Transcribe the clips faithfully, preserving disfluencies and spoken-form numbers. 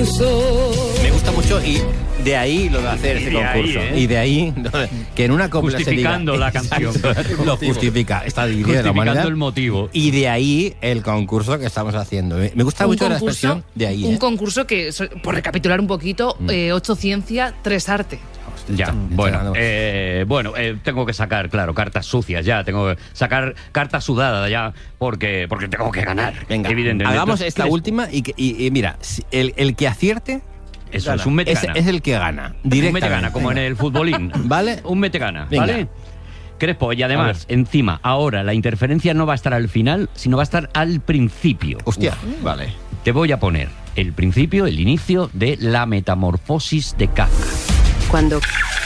concurso. Me gusta mucho y de ahí lo de hacer este concurso. Ahí, ¿eh? Y de ahí que en una copla justificando se diga, la canción. Exacto, lo justifica. Está dividida de la Justificando manera. el motivo. Y de ahí el concurso que estamos haciendo. Me gusta Un mucho la concurso- expresión de ahí. Un ¿eh? concurso que, so- por recapitular un poquito, eh, ocho ciencia, tres arte. Ya, Está- bueno, está- eh, bueno eh, tengo que sacar, claro, cartas sucias ya, tengo que sacar cartas sudadas ya, porque, porque tengo que ganar, Venga, evidentemente. hagamos esta ¿Crees? última y, que- y- y mira, si- el, el que acierte Eso gana. es un mete es, gana. es el que gana. Un Directamente. mete gana, como en el futbolín. ¿Vale? Un mete gana, Venga. ¿vale? Crespo, y A además, encima, ahora la interferencia no va a estar al final, sino va a estar al principio. Hostia. Uf. Vale. Te voy a poner el principio, el inicio de la metamorfosis de Kafka. Cuando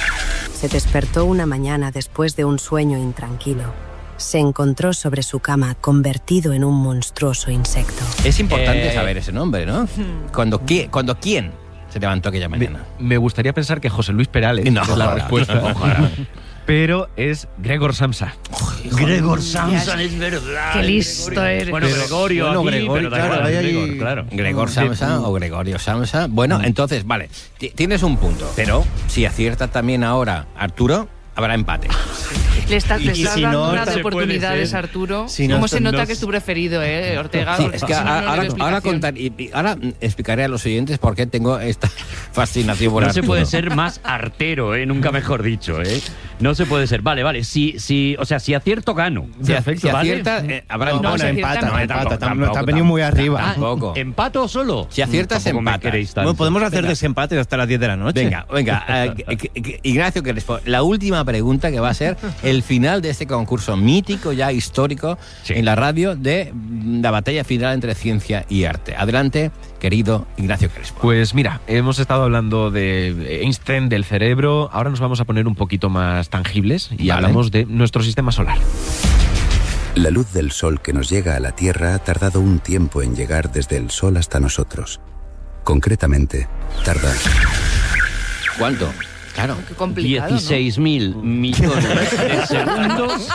se despertó una mañana después de un sueño intranquilo, se encontró sobre su cama convertido en un monstruoso insecto. Es importante Eh, saber ese nombre, ¿no? Cuando, qui- cuando quién se levantó aquella Me, mañana. me gustaría pensar que José Luis Perales No, es la ojalá, respuesta. ojalá. Pero es Gregor Samsa. Gregor Samsa, es verdad. Qué listo eres. Bueno, Gregorio Bueno, aquí, Gregorio, pero da claro, igual, ahí hay- Gregor, claro. Gregor Samsa o Gregorio Samsa. Bueno, entonces, vale, ti- tienes un punto. Pero si acierta también ahora Arturo, habrá empate. Le estás, le Y estás si dando no, unas se puede oportunidades, ser. Arturo. Si no, ¿Cómo se no nota se- que es tu preferido, eh, Ortega? Sí, Porque es que si no, no le ahora, veo ahora explicación. contar, y, y ahora mm, explicaré a los oyentes por qué tengo esta fascinación por No se Arturo. puede ser más artero, ¿eh? Nunca mejor dicho, ¿eh? No se puede ser. Vale, vale. Si, si, o sea, si acierto, gano. Si, ac- si ¿vale? acierta, eh, habrá No, empate. bueno, si acierta, empata, no, empata. tampoco, Está, tampoco, está venido muy arriba. Ah, Tampoco. ¿Empato solo? Si aciertas, Tampoco me empatas. queréis tanto. Bueno, podemos hacer Venga. desempates hasta las diez de la noche. Venga, venga. eh, que- que- que- Ignacio Crespo, la última pregunta que va a ser el final de este concurso mítico, ya histórico, Sí. en la radio de mm, la batalla final entre ciencia y arte. Adelante, querido Ignacio Crespo. Pues mira, hemos estado hablando de Einstein, del cerebro. Ahora nos vamos a poner un poquito más tangibles y Vale. hablamos de nuestro sistema solar. La luz del sol que nos llega a la Tierra ha tardado un tiempo en llegar desde el sol hasta nosotros. Concretamente, tarda ¿Cuánto? Claro. Qué complicado, dieciséis mil millones de segundos,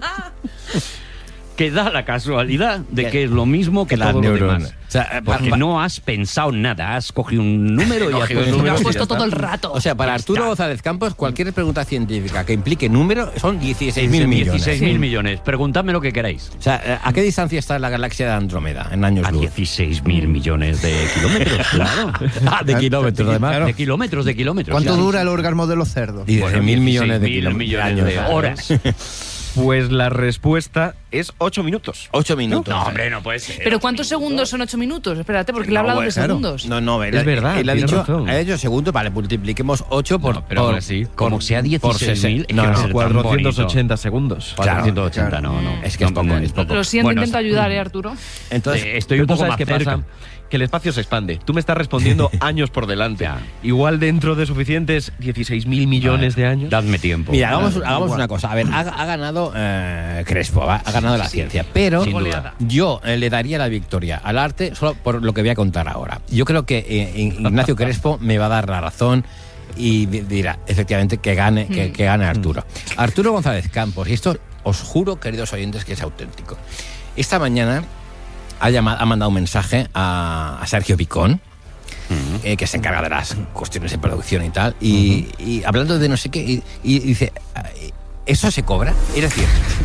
que da la casualidad de que es lo mismo que, Que las todo lo neuronas. demás. O sea, eh, Porque pa- no has pensado nada, has cogido un número y has cogido un puesto ¿no? número. Lo has sí, puesto ya está. todo el rato. O sea, para Ya Arturo está. González Campos, cualquier pregunta científica que implique número son dieciséis mil millones. dieciséis mil millones. Preguntadme lo que queráis. O sea, eh, ¿a qué distancia está la galaxia de Andrómeda en años A luz? dieciséis mil millones de kilómetros, claro. Ah, de kilómetros, además. De kilómetros, de kilómetros. ¿Cuánto sí. dura el orgasmo de los cerdos? dieciséis mil millones de dieciséis mil kilómetros. millones de años. horas. Pues la respuesta es ocho minutos. Ocho minutos. No, hombre, no puede ser. ¿Pero cuántos segundos son ocho minutos? Espérate, porque le he hablado de claro. segundos. No, no, él, Es verdad, Él ha tiene dicho, razón. ha dicho segundos, vale, multipliquemos ocho por. No, pero por aún así, como sea dieciséis mil, es que no, va a no, ser tan cuatrocientos bonito. ochenta segundos. cuatrocientos ochenta, no, no. Es que es No, poco, no, es poco. Lo siento, Bueno, intento ayudar, ¿eh, Arturo? Entonces, Eh, estoy Pero un tú poco sabes más qué cerca. pasa, que el espacio se expande. Tú me estás respondiendo años por delante. Ya. Igual dentro de suficientes dieciséis mil millones de años. Dadme tiempo. mira, hagamos, Dadme hagamos tiempo. una cosa. A ver, ha, ha ganado eh, Crespo, ¿va? ha ganado la ciencia, pero sin duda. yo eh, le daría la victoria al arte solo por lo que voy a contar ahora. Yo creo que eh, Ignacio Crespo me va a dar la razón y di- dirá, efectivamente, que gane, que, que gane Arturo. Arturo González Campos, y esto os juro, queridos oyentes, que es auténtico. Esta mañana ha, llamado, ha mandado un mensaje a, a Sergio Picón, eh, que se encarga de las cuestiones de producción y tal, y, y hablando de no sé qué, y, y dice, ¿eso se cobra? Es decir,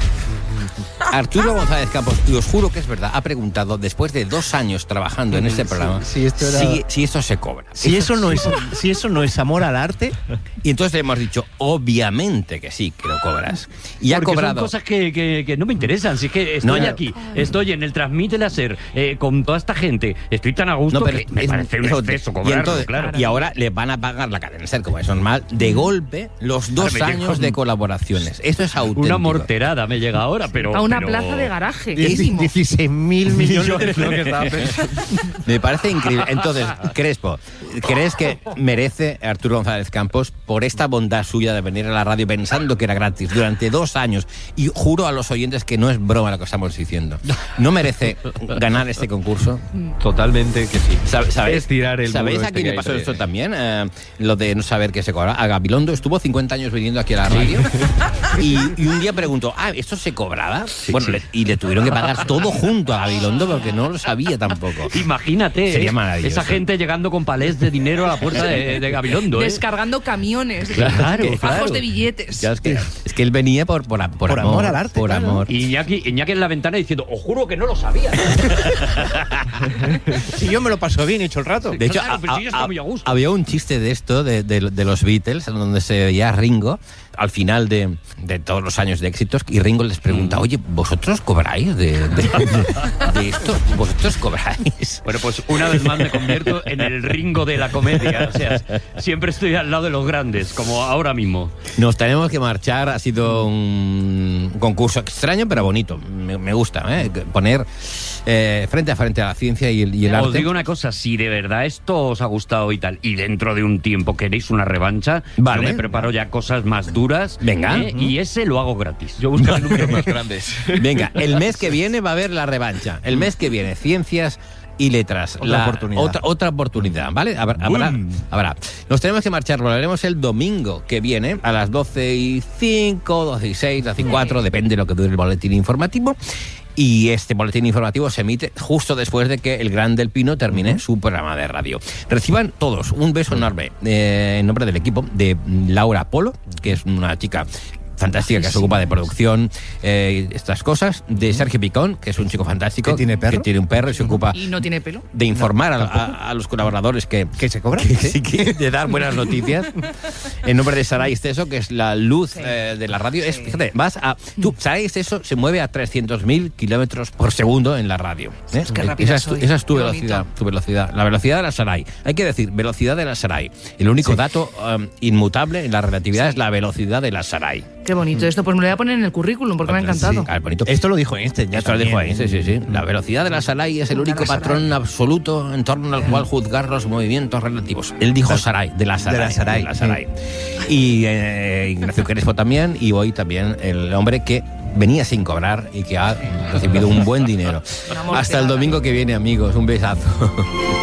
Arturo González Campos, y os juro que es verdad, ha preguntado, después de dos años trabajando en este programa, sí, esto era- si, si esto se cobra. Si eso, no es, si eso no es amor al arte, Y entonces le hemos dicho, obviamente que sí, que lo cobras. Y ha Porque cobrado. son cosas que, que, que no me interesan. Si es que estoy No, no. aquí, estoy en el Transmite Láser eh, con toda esta gente, estoy tan a gusto No, pero que me es- parece un eso- exceso y, cobrarlo, entonces- claro. y ahora le van a pagar la cadena ser, como es normal, de golpe los dos Ahora me llega años de un- colaboraciones. Esto es auténtico. Una morterada me llega ahora, pero... A una pero- plaza de garaje. dieciséis mil millones. Lo que estaba pensando. Me parece increíble. Entonces, Crespo, ¿crees que merece Arturo González Campos por esta bondad suya de venir a la radio pensando que era gratis durante dos años? Y juro a los oyentes que no es broma lo que estamos diciendo. ¿No merece ganar este concurso? Totalmente que sí. Sab- ¿Sabéis, Es tirar el ¿sabéis muro a este quién que le hay pasó entre- esto también? Eh, lo de no saber qué se cobra. A Gabilondo estuvo cincuenta años viniendo aquí a la radio y, y un día preguntó, ah, ¿esto se cobraba? Bueno, sí. le- y le tuvieron que pagar todo junto a Gabilondo porque no lo sabía tampoco. Imagínate, Sería ¿eh? maravilloso. Esa gente llegando con palés de dinero a la puerta de, de Gabilondo, ¿eh? Descargando camiones, Claro, fajos claro. de billetes. Ya, es, que, es que él venía por, por, por, Por amor al arte, Por claro. amor. Y Iñaki, Iñaki en la ventana diciendo, os juro que no lo sabía. Si yo me lo paso bien y hecho el rato. De hecho, Claro, pero a- sí, yo estoy a- muy a gusto. había un chiste de esto, de, de- de los Beatles, en donde se veía a Ringo al final de, de todos los años de éxitos, y Ringo les pregunta, oye, ¿vosotros cobráis de, de- de- de esto? ¿Vosotros cobráis? Bueno, pues una vez más me convierto en el Ringo de la comedia. O sea, siempre estoy al lado de los grandes, como ahora mismo. Nos tenemos que marchar, ha sido un concurso extraño, pero bonito. Me, me gusta, ¿eh? Poner eh, frente a frente a la ciencia y el, y el Os arte. digo una cosa, si de verdad esto os ha gustado y tal, y dentro de un tiempo queréis una revancha, Vale. yo me preparo ya cosas más duras. Venga. ¿eh? Y ese lo hago gratis. Yo buscaré números más grandes. Venga, el mes que viene va a haber la revancha. El mes que viene, ciencias y letras. Otra La- oportunidad. Otra, otra oportunidad, ¿vale? Habrá, habrá, habrá. Nos tenemos que marchar, volveremos el domingo que viene a las doce y cinco, doce y seis, doce y cuatro, depende de lo que dure el boletín informativo. Y este boletín informativo se emite justo después de que el Gran del Pino termine su programa de radio. Reciban todos un beso enorme eh, en nombre del equipo de Laura Polo, que es una chica fantástica que se ocupa de producción, eh, estas cosas, de Sergio Picón, que es un chico fantástico ¿Que tiene perro? que tiene un perro y se ocupa Y no tiene pelo. de informar a, a- a los colaboradores que, ¿Que se cobra? que sí, que de dar buenas noticias. En nombre de Saray Esteso, que es la luz eh, de la radio. Es, fíjate, vas a. Tú, Saray Esteso se mueve a trescientos mil kilómetros por segundo en la radio. ¿eh? Es que rápida esa, es tu, soy. esa es tu Qué velocidad, bonito. tu velocidad. La velocidad de la Saray. Hay que decir, velocidad de la Saray. El único dato um, inmutable en la relatividad es la velocidad de la Saray. Qué bonito esto, pues me lo voy a poner en el currículum porque me ha encantado. Ah, bonito. Esto lo dijo Einstein. Ya Esto lo dijo ahí, también. sí, sí, sí. La velocidad de la Saray es el único patrón absoluto en torno al cual juzgar los movimientos relativos. Él dijo Saray, de la Saray. De la Saray, de la Saray. Y eh, Ignacio Crespo también, y hoy también el hombre que venía sin cobrar y que ha recibido un buen dinero. Una morteada. Hasta el domingo que viene, amigos. Un besazo.